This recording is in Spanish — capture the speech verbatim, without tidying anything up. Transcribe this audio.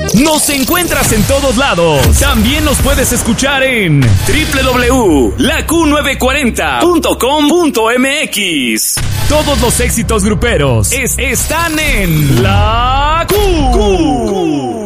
Nos encuentras en todos lados. También nos puedes escuchar en doble u doble u doble u punto la Q novecientos cuarenta punto com punto m x. Todos los éxitos gruperos es, están en La Q. Q.